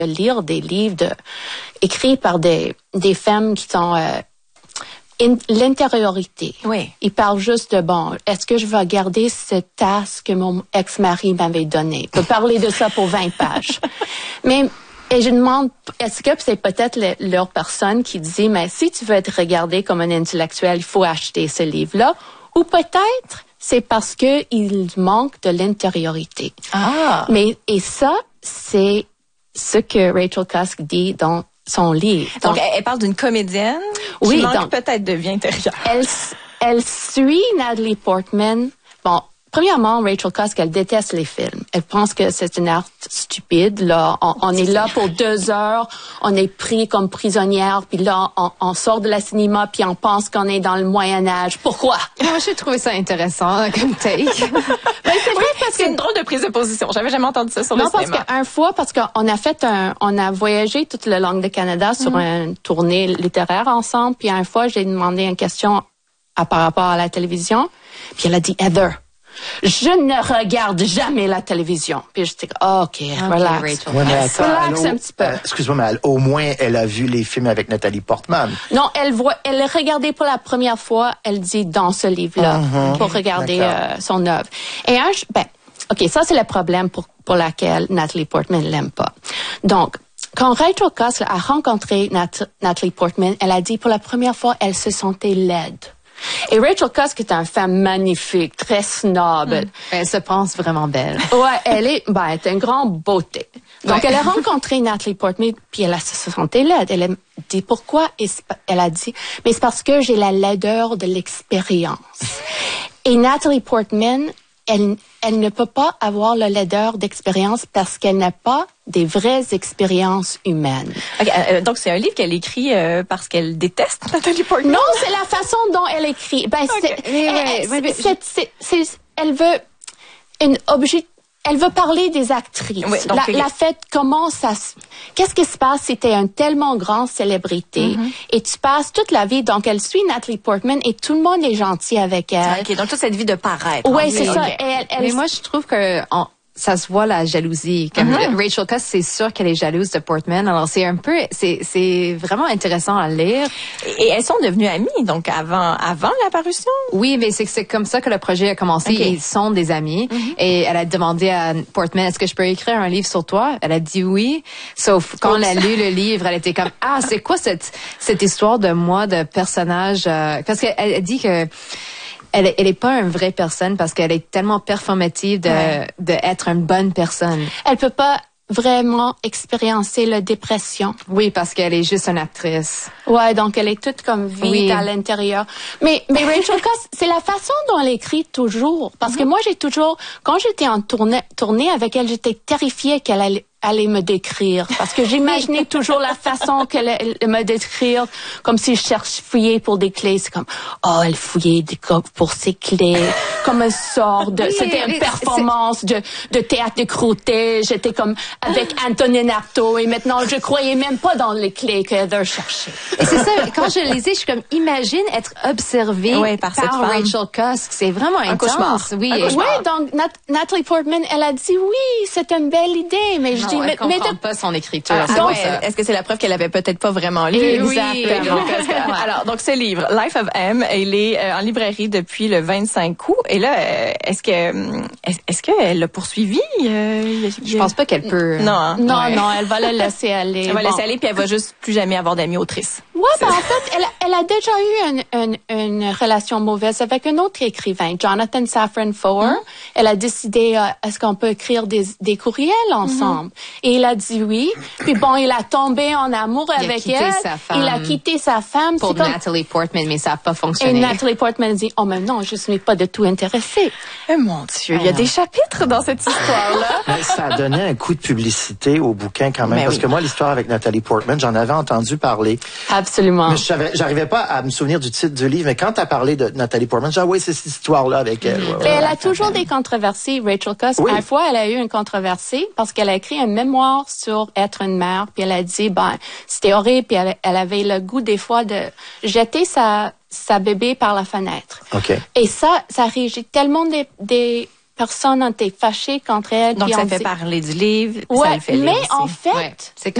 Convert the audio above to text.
lire des livres écrits par des femmes qui sont l'intériorité. Oui. Ils parlent juste de, est-ce que je vais garder cette tasse que mon ex-mari m'avait donnée? Je peux parler de ça pour 20 pages. Et je demande, est-ce que c'est peut-être leur personne qui dit, mais si tu veux être regardé comme un intellectuel, il faut acheter ce livre-là? Ou peut-être c'est parce que il manque de l'intériorité. Ah. Et ça, c'est ce que Rachel Cusk dit dans son livre. Donc elle parle d'une comédienne qui manque peut-être de vie intérieure. Elle suit Natalie Portman. Bon, premièrement, Rachel Cusk, elle déteste les films. Elle pense que c'est une art stupide. Là, on est là pour 2 heures, on est pris comme prisonnière, puis là, on sort de la cinéma, puis on pense qu'on est dans le Moyen-Âge. Pourquoi? Moi, j'ai trouvé ça intéressant comme take. C'est vrai parce que c'est une drôle de prise de position. J'avais jamais entendu ça sur le cinéma. Parce qu'on a voyagé toute le long du Canada sur une tournée littéraire ensemble, puis une fois, j'ai demandé une question par rapport à la télévision, puis elle a dit, Heather, je ne regarde jamais la télévision. Puis je dis, OK, relax. Ouais, mais attends, relax un petit peu. Excuse-moi, mais au moins, elle a vu les films avec Nathalie Portman. Non, elle a regardé pour la première fois, elle dit, dans ce livre-là, pour regarder son œuvre. Et OK, ça, c'est le problème pour laquelle Natalie Portman l'aime pas. Donc, quand Rachel Cusk a rencontré Natalie Portman, elle a dit, pour la première fois, elle se sentait laide. Et Rachel Cusk est une femme magnifique, très snob. Elle se pense vraiment belle. Ouais, elle est une grande beauté. Donc, elle a rencontré Natalie Portman, puis elle se sentait laide. Elle a dit, pourquoi? Elle a dit, mais c'est parce que j'ai la laideur de l'expérience. Et Natalie Portman, elle ne peut pas avoir la laideur d'expérience parce qu'elle n'a pas des vraies expériences humaines. Okay, donc, c'est un livre qu'elle écrit parce qu'elle déteste Natalie Portman? Non, c'est la façon dont elle écrit. Elle veut elle veut parler des actrices. Oui, donc la fait, qu'est-ce qui se passe si t'es une tellement grande célébrité et tu passes toute la vie, donc elle suit Natalie Portman et tout le monde est gentil avec elle. OK, donc toute cette vie de paraître. Oui, c'est ça. Mais moi, je trouve que ça se voit la jalousie. Comme Rachel Cusk, c'est sûr qu'elle est jalouse de Portman. Alors c'est vraiment intéressant à lire. Et elles sont devenues amies, donc avant la parution. Oui, mais c'est comme ça que le projet a commencé. Okay. Ils sont des amis. Et elle a demandé à Portman, est-ce que je peux écrire un livre sur toi? Elle a dit oui. Sauf quand elle a lu le livre, elle était comme, c'est quoi cette histoire de moi, de personnage? Parce qu'elle dit que elle est pas une vraie personne parce qu'elle est tellement performative de être une bonne personne. Elle peut pas vraiment expériencer la dépression. Oui, parce qu'elle est juste une actrice. Ouais, donc elle est toute comme vide à l'intérieur. Mais Rachel Cusk, c'est la façon dont elle écrit toujours. Parce que moi, quand j'étais en tournée avec elle, j'étais terrifiée qu'elle allait me décrire. Parce que j'imaginais toujours la façon qu'elle me décrire, comme si je fouillais pour des clés. C'est comme, elle fouillait pour ses clés, comme un sort de, c'était une performance de théâtre de Croûté. J'étais comme avec Antonin Artaud et maintenant je croyais même pas dans les clés qu'elle cherchait. Et c'est ça, quand je lisais, je suis comme, imagine être observée par Rachel Cusk. C'est vraiment un intense. Cauchemar. Oui, donc Natalie Portman, elle a dit oui, c'est une belle idée, mais je dis, elle comprend pas son écriture. Est-ce que c'est la preuve qu'elle avait peut-être pas vraiment lu? Exactement. Alors, donc, ce livre, Life of M, il est en librairie depuis le 25 août. Et là, est-ce qu'elle l'a poursuivi? Je pense pas qu'elle peut. Non, elle va la laisser aller. Elle va laisser aller, puis elle va juste plus jamais avoir d'amis autrices. Ouais, en fait, elle a déjà eu une relation mauvaise avec un autre écrivain, Jonathan Safran Foer. Elle a décidé, est-ce qu'on peut écrire des courriels ensemble? Et il a dit oui. Puis il a tombé en amour avec elle. Il a quitté sa femme. Pour Natalie Portman, mais ça n'a pas fonctionné. Et Natalie Portman dit, mais non, je ne suis pas du tout intéressée. Mon Dieu, il y a des chapitres dans cette histoire-là. Mais ça a donné un coup de publicité au bouquin quand même. Parce que moi, l'histoire avec Natalie Portman, j'en avais entendu parler. Absolument. Mais j'arrivais pas à me souvenir du titre du livre. Mais quand tu as parlé de Natalie Portman, j'ai dit, c'est cette histoire-là avec elle. Elle a toujours des controversies, Rachel Cusk. Oui. Une fois, elle a eu une controversie parce qu'elle a écrit un mémoire sur être une mère. Puis elle a dit, c'était horrible. Puis elle avait le goût des fois de jeter sa bébé par la fenêtre. Okay. Et ça régit tellement des personnes ont été fâchées contre elle. Donc, puis ça on fait dit... parler du livre, Ouais, ça le fait lire mais aussi. en fait, Ouais. C'est